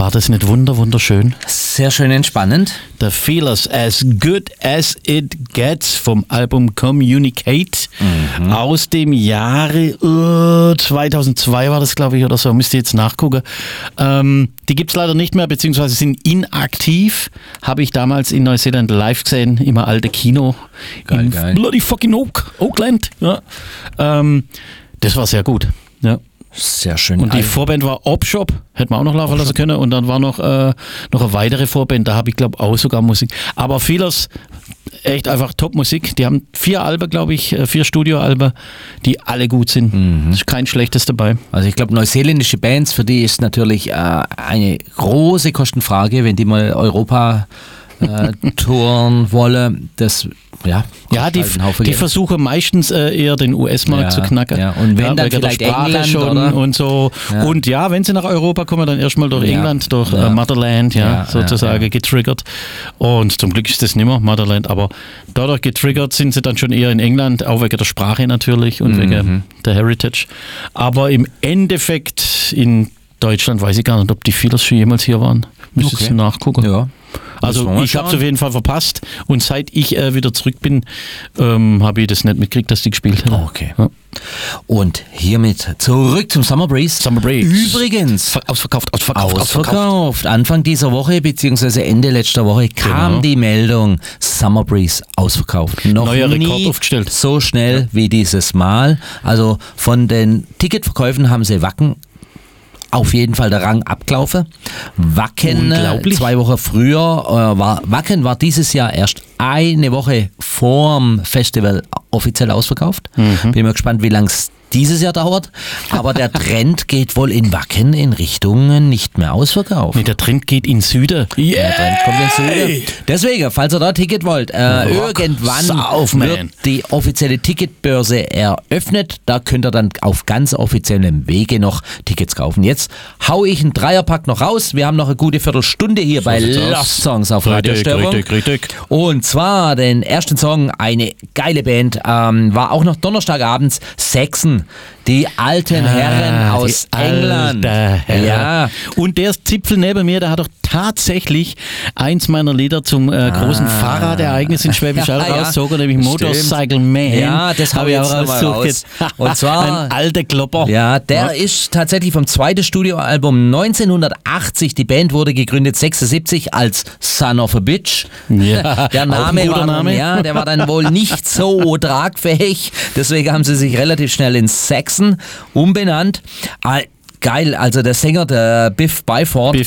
War das nicht wunderschön? Sehr schön entspannend. The Feelers, As Good As It Gets vom Album Communicate aus dem Jahre 2002 war das, glaube ich, oder so. Müsst ihr jetzt nachgucken. Die gibt es leider nicht mehr, beziehungsweise sind inaktiv. Habe ich damals in Neuseeland live gesehen, im alte Kino. Geil. Bloody fucking Oakland. Ja. Das war sehr gut. Ja. Sehr schön. Und die Vorband war Opshop, hätten wir auch noch laufen lassen können. Und dann war noch eine weitere Vorband, da habe ich glaube auch sogar Musik. Aber Feelers, echt einfach Top-Musik. Die haben 4 Alben, glaube ich, 4 Studioalben, die alle gut sind. Ist kein schlechtes dabei. Also ich glaube, neuseeländische Bands, für die ist natürlich eine große Kostenfrage, wenn die mal Europa touren wollen. Das die versuchen meistens eher den US-Markt zu knacken. Ja. Und wenn dann wegen vielleicht der Sprache England schon oder? Und so. Ja. Und ja, wenn sie nach Europa kommen, dann erstmal durch England, durch Motherland, sozusagen getriggert. Und zum Glück ist das nicht mehr Motherland, aber dadurch getriggert sind sie dann schon eher in England, auch wegen der Sprache natürlich und wegen der Heritage. Aber im Endeffekt in Deutschland weiß ich gar nicht, ob die Feelers schon jemals hier waren. Müsstest du nachgucken. Ja. Also ich habe es auf jeden Fall verpasst und seit ich wieder zurück bin, habe ich das nicht mitgekriegt, dass die gespielt haben. Okay. Ja. Und hiermit zurück zum Summer Breeze. Übrigens, ausverkauft. Anfang dieser Woche bzw. Ende letzter Woche kam die Meldung, Summer Breeze ausverkauft. Noch neuer nie Rekord aufgestellt. So schnell wie dieses Mal. Also von den Ticketverkäufen haben sie Wacken auf jeden Fall der Rang abgelaufen. Wacken 2 Wochen früher, Wacken war dieses Jahr erst eine Woche vorm Festival offiziell ausverkauft. Bin mal gespannt, wie lange es dieses Jahr dauert. Aber der Trend geht wohl in Wacken in Richtung nicht mehr ausverkauft. Nee, der Trend geht in Süden. Der Trend kommt in Süden. Deswegen, falls ihr da ein Ticket wollt, irgendwann wird die offizielle Ticketbörse eröffnet. Da könnt ihr dann auf ganz offiziellem Wege noch Tickets kaufen. Jetzt hau ich einen Dreierpack noch raus. Wir haben noch eine gute Viertelstunde hier bei Lost Songs auf Radiostörung. Richtig. Und zwar den ersten Song, eine geile Band, war auch noch Donnerstagabends, Saxon. Die alten Herren aus England. Ja. Und der Zipfel neben mir, der hat doch tatsächlich eins meiner Lieder zum großen Fahrradereignis in Schwäbisch Hall rausgezogen, nämlich Motorcycle Man. Ja, das habe ich auch raus. Und zwar ein alter Klopper. Ja, der ist tatsächlich vom zweiten Studioalbum 1980. Die Band wurde gegründet 76 als Son of a Bitch. Ja, der Name war dann wohl nicht so tragfähig. Deswegen haben sie sich relativ schnell in Saxon umbenannt. Geil, also der Sänger, der Biff Byford,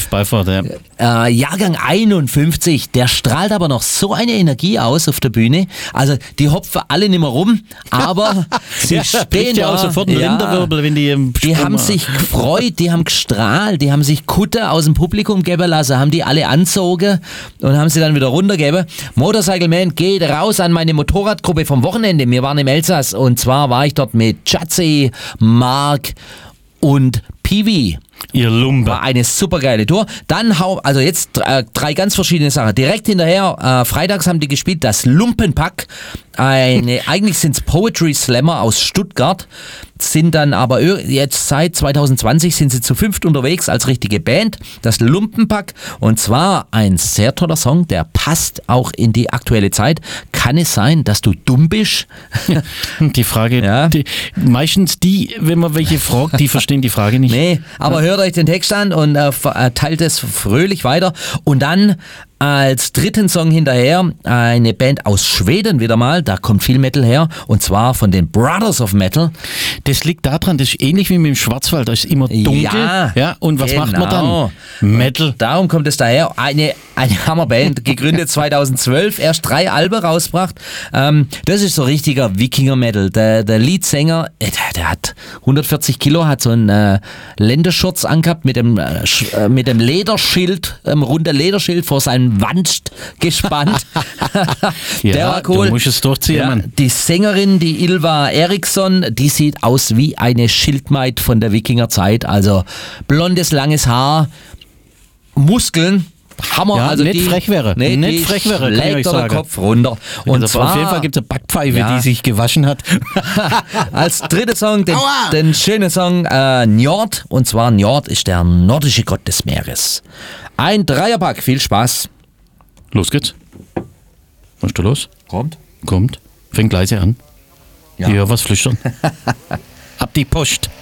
Jahrgang 51, der strahlt aber noch so eine Energie aus auf der Bühne. Also die hopfen alle nicht mehr rum, aber sie stehen da. Sofort einen Rinderwirbel, wenn die haben sich gefreut, die haben gestrahlt, die haben sich Kutter aus dem Publikum geben lassen, haben die alle anzogen und haben sie dann wieder runtergegeben. Motorcycle Man geht raus an meine Motorradgruppe vom Wochenende. Wir waren im Elsass und zwar war ich dort mit Chatzi, Mark und Piwi. Ihr Lumpe. War eine super geile Tour. Dann also jetzt 3 ganz verschiedene Sachen. Direkt hinterher, freitags haben die gespielt, das Lumpenpack. Eigentlich sind es Poetry Slammer aus Stuttgart, sind dann aber jetzt seit 2020 sind sie zu 5 unterwegs als richtige Band, das Lumpenpack, und zwar ein sehr toller Song, der passt auch in die aktuelle Zeit. Kann es sein, dass du dumm bist? Die Frage, meistens wenn man welche fragt, die verstehen die Frage nicht. Nee, aber hört euch den Text an und teilt es fröhlich weiter. Und dann als dritten Song hinterher eine Band aus Schweden wieder mal, da kommt viel Metal her, und zwar von den Brothers of Metal. Das liegt daran, das ist ähnlich wie mit dem Schwarzwald, da ist immer dunkel. Ja, und was macht man dann? Metal. Darum kommt es daher. Eine Hammerband, gegründet 2012, erst 3 Alben rausgebracht. Das ist so richtiger Wikinger-Metal. Der Leadsänger, der hat 140 Kilo, hat so einen Länderschurz angehabt mit dem Lederschild, runden Lederschild vor seinem Wand gespannt. Der war cool. Du musst es durchziehen, Mann. Die Sängerin, die Ylva Eriksson, die sieht aus wie eine Schildmaid von der Wikingerzeit. Also blondes, langes Haar, Muskeln, Hammer. Ja, also nicht frech wäre. Nee, nicht frech wäre, kann ich euch sagen. Kopf runter. Und also zwar, auf jeden Fall gibt es eine Backpfeife, die sich gewaschen hat. als dritter Song, den schönen Song Njord. Und zwar Njord ist der nordische Gott des Meeres. Ein Dreierpack, viel Spaß. Los geht's. Was ist da los? Kommt. Fängt leise an. Ja. Hier was flüstern. Ab die Post.